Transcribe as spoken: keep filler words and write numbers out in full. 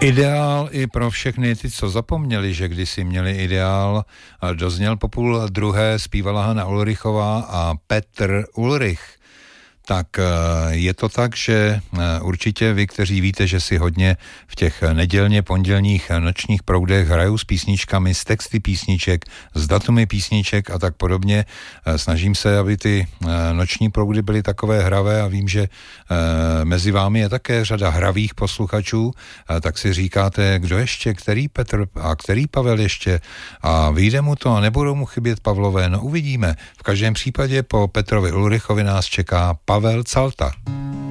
Ideál i pro všechny ty, co zapomněli, že kdysi měli ideál, dozněl po půl druhé, zpívala Hana Ulrichová a Petr Ulrich. Tak je to tak, že určitě vy, kteří víte, že si hodně v těch nedělně pondělních nočních proudech hraju s písničkami, s texty písniček, s datumy písniček a tak podobně. Snažím se, aby ty noční proudy byly takové hravé a vím, že mezi vámi je také řada hravých posluchačů, tak si říkáte, kdo ještě, který Petr a který Pavel ještě a vyjde mu to a nebudou mu chybět Pavlové, no uvidíme. V každém případě po Petrovi Ulrichovi nás čeká Pavel Calta.